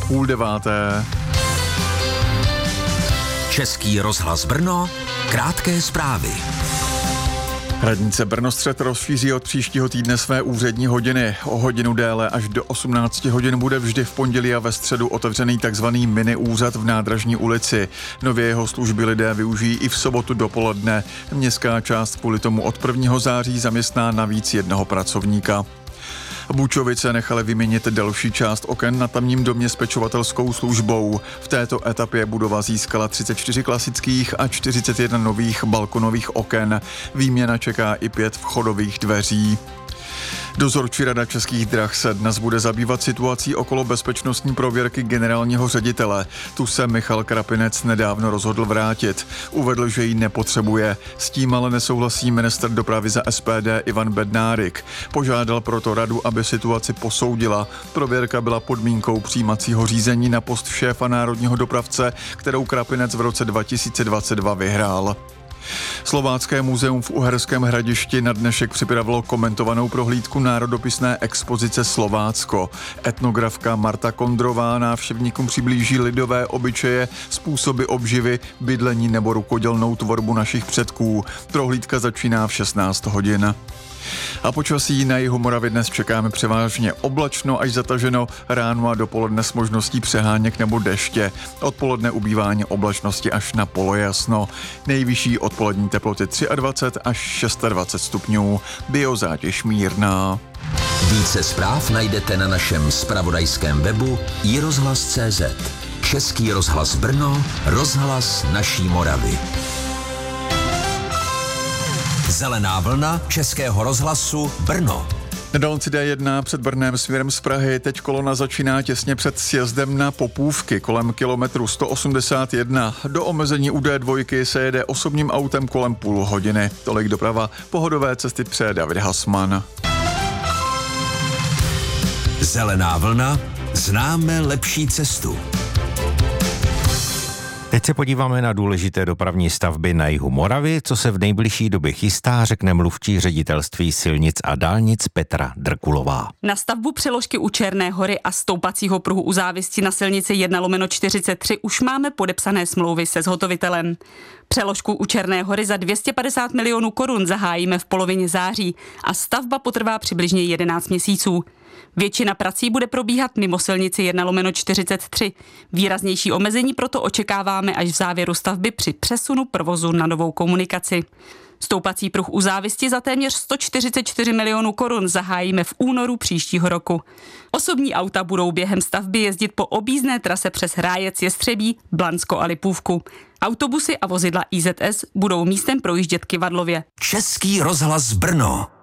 8:30. Český rozhlas Brno, krátké zprávy. Radnice Brnostřed rozšíří od příštího týdne své úřední hodiny. O hodinu déle až do 18 hodin bude vždy v pondělí a ve středu otevřený takzvaný mini úřad v Nádražní ulici. Nově jeho služby lidé využijí i v sobotu dopoledne. Městská část kvůli tomu od 1. září zaměstná navíc jednoho pracovníka. Bučovice nechaly vyměnit delší část oken na tamním domě s pečovatelskou službou. V této etapě budova získala 34 klasických a 41 nových balkonových oken. Výměna čeká i 5 vchodových dveří. Dozorčí rada Českých drah se dnes bude zabývat situací okolo bezpečnostní prověrky generálního ředitele. Tu se Michal Krapinec nedávno rozhodl vrátit. Uvedl, že ji nepotřebuje. S tím ale nesouhlasí ministr dopravy za SPD Ivan Bednárik. Požádal proto radu, aby situaci posoudila. Prověrka byla podmínkou přijímacího řízení na post šéfa národního dopravce, kterou Krapinec v roce 2022 vyhrál. Slovácké muzeum v Uherském Hradišti na dnešek připravilo komentovanou prohlídku národopisné expozice Slovácko. Etnografka Marta Kondrová návštěvníkům přiblíží lidové obyčeje, způsoby obživy, bydlení nebo rukodělnou tvorbu našich předků. Prohlídka začíná v 16 hodin. A počasí na jihu Moravy dnes čekáme převážně oblačno až zataženo, ráno a dopoledne s možností přeháněk nebo deště. Odpoledne ubývání oblačnosti až na polojasno. Nejvyšší odpolední teploty 23 až 26 stupňů. Biozátěž mírná. Více zpráv najdete na našem zpravodajském webu iRozhlas.cz. Český rozhlas Brno, rozhlas naší Moravy. Zelená vlna Českého rozhlasu Brno. Na dálnici D1 před Brnem směrem z Prahy teď kolona začíná těsně před sjezdem na Popůvky kolem kilometru 181. Do omezení u D2 se jede osobním autem kolem půl hodiny. Tolik doprava, pohodové cesty přeje David Hasman. Zelená vlna, známe lepší cestu. Teď se podíváme na důležité dopravní stavby na jihu Moravy, co se v nejbližší době chystá, řekne mluvčí ředitelství silnic a dálnic Petra Drkulová. Na stavbu přeložky u Černé Hory a stoupacího pruhu u závisti na silnici 1/43 už máme podepsané smlouvy se zhotovitelem. Přeložku u Černé Hory za 250 milionů korun zahájíme v polovině září a stavba potrvá přibližně 11 měsíců. Většina prací bude probíhat mimo silnici 1/43. Výraznější omezení proto očekáváme až v závěru stavby při přesunu provozu na novou komunikaci. Stoupací pruh u závisti za téměř 144 milionů korun zahájíme v únoru příštího roku. Osobní auta budou během stavby jezdit po objízdné trase přes Hrájec, Jestřebí, Blansko a Lipůvku. Autobusy a vozidla IZS budou místem projíždět kyvadlově. Český rozhlas Brno.